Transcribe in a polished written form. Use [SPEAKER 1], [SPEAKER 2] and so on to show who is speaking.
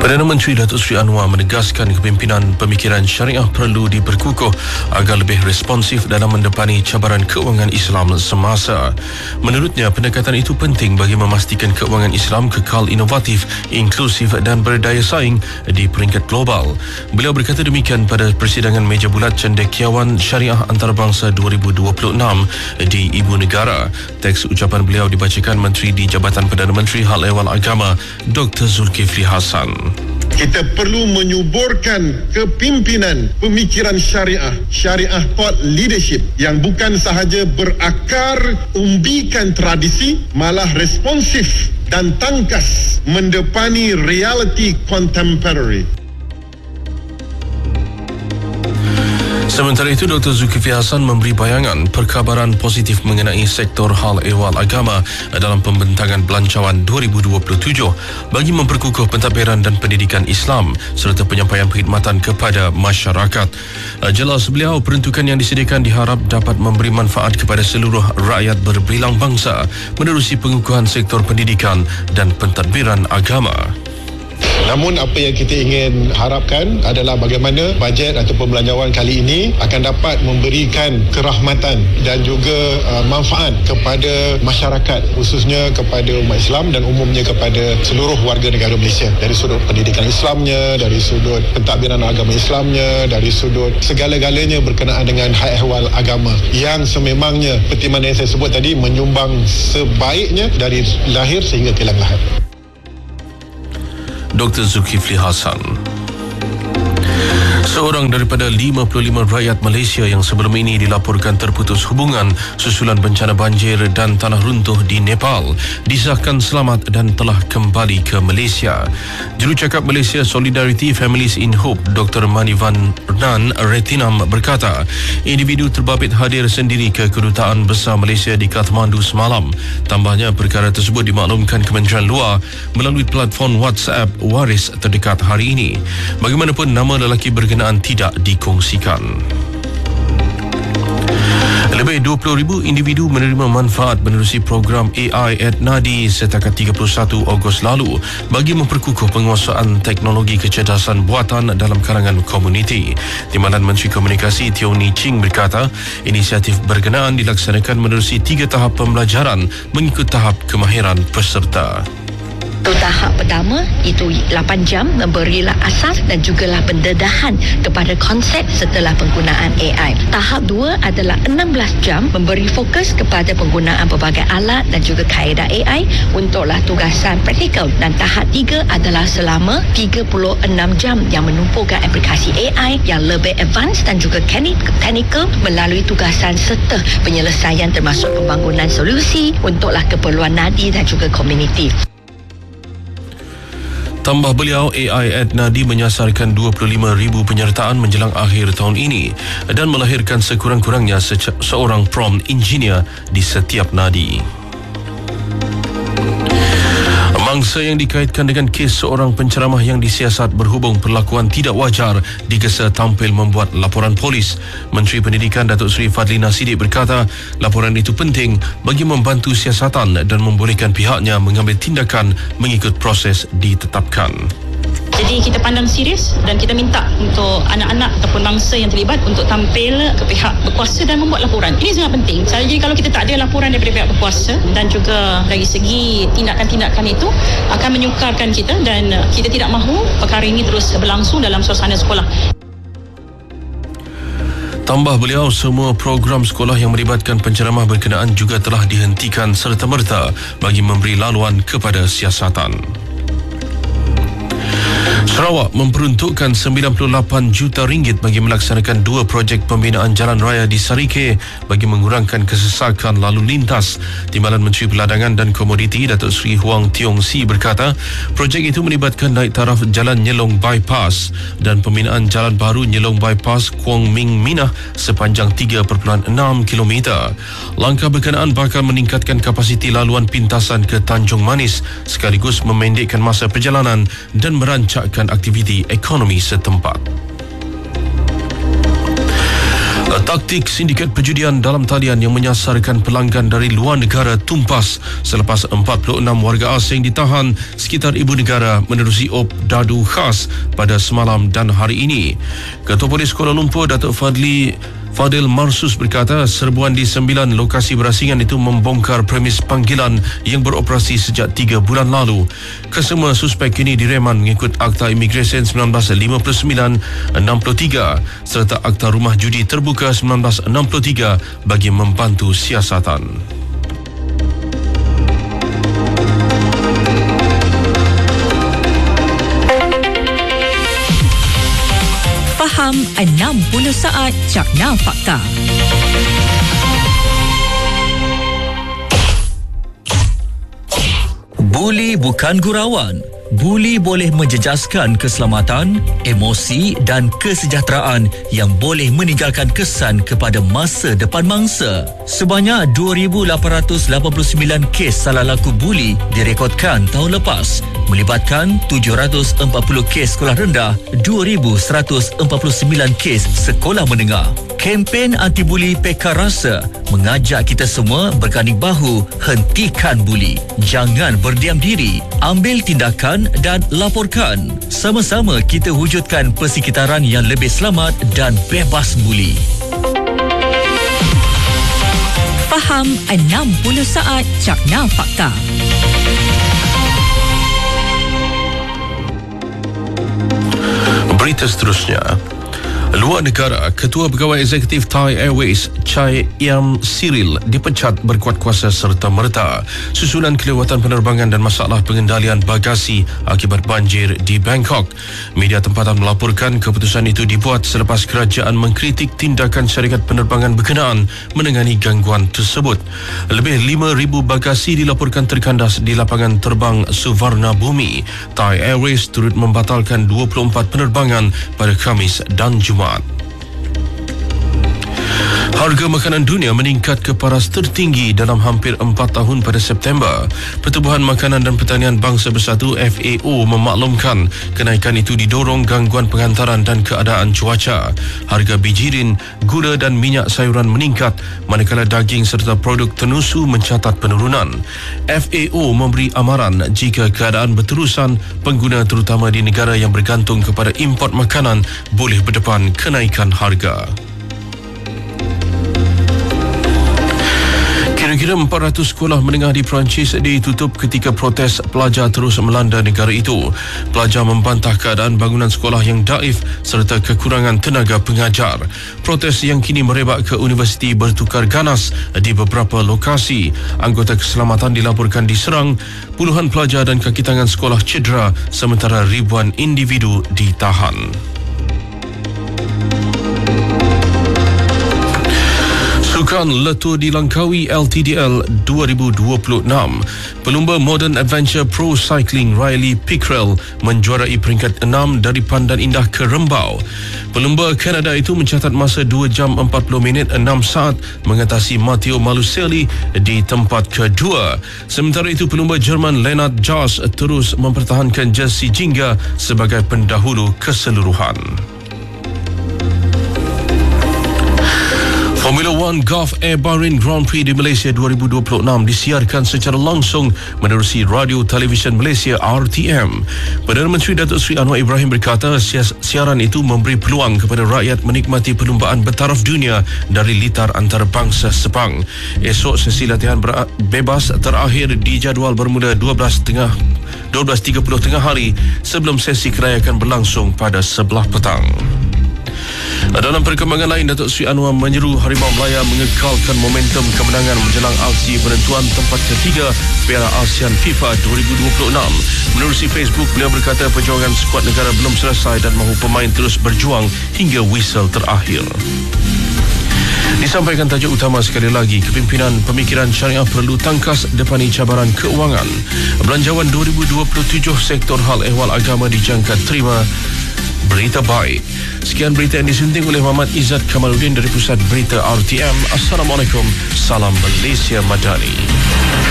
[SPEAKER 1] Perdana Menteri Datuk Seri Anwar menegaskan kepimpinan pemikiran syariah perlu diperkukuh agar lebih responsif dalam mendepani cabaran keuangan Islam semasa. Menurutnya, pendekatan itu penting bagi memastikan keuangan Islam kekal inovatif, inklusif dan berdaya saing di peringkat global. Beliau berkata demikian pada persidangan meja bulat Cendekiawan Syariah Antarabangsa 2026 di Ibu Negara. Teks ucapan beliau dibacakan Menteri di Jabatan Perdana Menteri Hal Ehwal Agama Dr. Zulkifli Hasan.
[SPEAKER 2] Kita perlu menyuburkan kepimpinan pemikiran syariah thought leadership yang bukan sahaja berakar umbikan tradisi, malah responsif dan tangkas mendepani realiti contemporary.
[SPEAKER 1] Sementara itu, Dr. Zulkifli Hasan memberi bayangan perkabaran positif mengenai sektor hal ehwal agama dalam pembentangan belanjawan 2027 bagi memperkukuh pentadbiran dan pendidikan Islam serta penyampaian perkhidmatan kepada masyarakat. Jelas beliau, peruntukan yang disediakan diharap dapat memberi manfaat kepada seluruh rakyat berbilang bangsa menerusi pengukuhan sektor pendidikan dan pentadbiran agama.
[SPEAKER 2] Namun apa yang kita ingin harapkan adalah bagaimana bajet atau pembelanjawan kali ini akan dapat memberikan kerahmatan dan juga manfaat kepada masyarakat, khususnya kepada umat Islam dan umumnya kepada seluruh warga negara Malaysia, dari sudut pendidikan Islamnya, dari sudut pentadbiran agama Islamnya, dari sudut segala-galanya berkenaan dengan hal ehwal agama yang sememangnya seperti mana yang saya sebut tadi menyumbang sebaiknya dari lahir sehingga kilang lahat.
[SPEAKER 1] Dr. Zulkifli Hasan. Seorang daripada 55 rakyat Malaysia yang sebelum ini dilaporkan terputus hubungan susulan bencana banjir dan tanah runtuh di Nepal disahkan selamat dan telah kembali ke Malaysia. Jurucakap Malaysia Solidarity Families in Hope Dr. Manivan Nan Retinam berkata, individu terbabit hadir sendiri ke Kedutaan Besar Malaysia di Kathmandu semalam. Tambahnya, perkara tersebut dimaklumkan Kementerian Luar melalui platform WhatsApp waris terdekat hari ini. Bagaimanapun, nama lelaki berkenaan tidak dikongsikan. Lebih 20,000 individu menerima manfaat menerusi program AI at Nadi setakat 31 Ogos lalu bagi memperkukuh penguasaan teknologi kecerdasan buatan dalam kalangan komuniti. Timbalan Menteri Komunikasi Teo Ni Ching berkata, inisiatif berkenaan dilaksanakan menerusi 3 tahap pembelajaran mengikut tahap kemahiran peserta.
[SPEAKER 3] Tahap pertama itu 8 jam memberilah asas dan jugalah pendedahan kepada konsep setelah penggunaan AI. Tahap 2 adalah 16 jam memberi fokus kepada penggunaan pelbagai alat dan juga kaedah AI untuklah tugasan praktikal, dan tahap 3 adalah selama 36 jam yang menumpukan aplikasi AI yang lebih advance dan juga teknikal melalui tugasan serta penyelesaian termasuk pembangunan solusi untuklah keperluan nadi dan juga komuniti.
[SPEAKER 1] Tambah beliau, AI at Nadi menyasarkan 25,000 penyertaan menjelang akhir tahun ini dan melahirkan sekurang-kurangnya seorang prompt engineer di setiap nadi. Mangsa yang dikaitkan dengan kes seorang penceramah yang disiasat berhubung perlakuan tidak wajar digesa tampil membuat laporan polis. Menteri Pendidikan Datuk Seri Fadlina Sidik berkata, laporan itu penting bagi membantu siasatan dan membolehkan pihaknya mengambil tindakan mengikut proses ditetapkan.
[SPEAKER 4] Jadi kita pandang serius dan kita minta untuk anak-anak ataupun bangsa yang terlibat untuk tampil ke pihak berkuasa dan membuat laporan. Ini sangat penting. Jadi kalau kita tak ada laporan daripada pihak berkuasa dan juga dari segi tindakan-tindakan itu akan menyukarkan kita dan kita tidak mahu perkara ini terus berlangsung dalam suasana sekolah.
[SPEAKER 1] Tambah beliau, semua program sekolah yang melibatkan penceramah berkenaan juga telah dihentikan serta-merta bagi memberi laluan kepada siasatan. Sarawak memperuntukkan 98 juta ringgit bagi melaksanakan 2 projek pembinaan jalan raya di Sarike bagi mengurangkan kesesakan lalu lintas. Timbalan Menteri Perladangan dan Komoditi Datuk Seri Huang Tiong Si berkata, projek itu melibatkan naik taraf Jalan Nyelong Bypass dan pembinaan jalan baru Nyelong Bypass Kuang Ming Minah sepanjang 3.6 km. Langkah berkenaan bakal meningkatkan kapasiti laluan pintasan ke Tanjung Manis sekaligus memendekkan masa perjalanan dan merancangkan aktiviti ekonomi setempat. Taktik sindiket perjudian dalam talian yang menyasarkan pelanggan dari luar negara tumpas selepas 46 warga asing ditahan sekitar ibu negara menerusi op dadu khas pada semalam dan hari ini. Ketua Polis Kuala Lumpur, Datuk Fadil Marsus berkata serbuan di 9 lokasi berasingan itu membongkar premis panggilan yang beroperasi sejak 3 bulan lalu. Kesemua suspek kini direman mengikut Akta Imigresen 1959-63 serta Akta Rumah Judi Terbuka 1963 bagi membantu siasatan.
[SPEAKER 5] Faham 60 saat Cakna Fakta. Buli bukan gurauan. Buli boleh menjejaskan keselamatan, emosi dan kesejahteraan yang boleh meninggalkan kesan kepada masa depan mangsa. Sebanyak 2,889 kes salah laku buli direkodkan tahun lepas, melibatkan 740 kes sekolah rendah, 2,149 kes sekolah menengah. Kempen anti-buli Pekar Rasa mengajak kita semua berganding bahu hentikan buli. Jangan berdiam diri, ambil tindakan dan laporkan. Sama-sama kita wujudkan persekitaran yang lebih selamat dan bebas buli. Faham 60 saat Cakna Fakta.
[SPEAKER 1] Berita seterusnya. Luar negara, Ketua Pegawai Eksekutif Thai Airways Chai Yam Cyril dipecat berkuat kuasa serta merta susulan kelewatan penerbangan dan masalah pengendalian bagasi akibat banjir di Bangkok. Media tempatan melaporkan keputusan itu dibuat selepas kerajaan mengkritik tindakan syarikat penerbangan berkenaan menangani gangguan tersebut. Lebih 5,000 bagasi dilaporkan terkandas di lapangan terbang Suvarna Bumi. Thai Airways turut membatalkan 24 penerbangan pada Khamis dan Jumaat. Harga makanan dunia meningkat ke paras tertinggi dalam hampir 4 tahun pada September. Pertubuhan Makanan dan Pertanian Bangsa Bersatu FAO memaklumkan kenaikan itu didorong gangguan penghantaran dan keadaan cuaca. Harga bijirin, gula dan minyak sayuran meningkat manakala daging serta produk tenusu mencatat penurunan. FAO memberi amaran jika keadaan berterusan, pengguna terutama di negara yang bergantung kepada import makanan boleh berdepan kenaikan harga. Kira-kira 400 sekolah menengah di Perancis ditutup ketika protes pelajar terus melanda negara itu. Pelajar membantah keadaan bangunan sekolah yang daif serta kekurangan tenaga pengajar. Protes yang kini merebak ke universiti bertukar ganas di beberapa lokasi. Anggota keselamatan dilaporkan diserang, puluhan pelajar dan kaki tangan sekolah cedera sementara ribuan individu ditahan. Sukan Letuh di Langkawi LTDL 2026. Pelumba Modern Adventure Pro Cycling Riley Pickrell menjuarai peringkat 6 dari Pandan Indah ke Rembau. Pelumba Kanada itu mencatat masa 2 jam 40 minit 6 saat mengatasi Matteo Maluselli di tempat kedua. Sementara itu pelumba Jerman Lennart Jars terus mempertahankan jersey jingga sebagai pendahulu keseluruhan. Formula One Gulf Air Bahrain Grand Prix di Malaysia 2026 disiarkan secara langsung menerusi Radio Televisyen Malaysia RTM. Perdana Menteri Datuk Seri Anwar Ibrahim berkata siaran itu memberi peluang kepada rakyat menikmati perlumbaan bertaraf dunia dari litar antarabangsa Sepang. Esok sesi latihan bebas terakhir dijadual bermula 12.30 tengah hari sebelum sesi kerayakan berlangsung pada 11 petang. Dalam perkembangan lain, Datuk Seri Anwar menyeru Harimau Melaya mengekalkan momentum kemenangan menjelang aksi penentuan tempat ketiga Piala ASEAN FIFA 2026. Menerusi Facebook, beliau berkata perjuangan skuad negara belum selesai dan mahu pemain terus berjuang hingga whistle terakhir. Disampaikan tajuk utama sekali lagi, kepimpinan pemikiran syariah perlu tangkas depani cabaran keuangan. Belanjawan 2027 sektor hal ehwal agama dijangka terima berita baik. Sekian berita yang disunting oleh Muhammad Izzat Kamaluddin dari Pusat Berita RTM. Assalamualaikum, salam Malaysia Madani.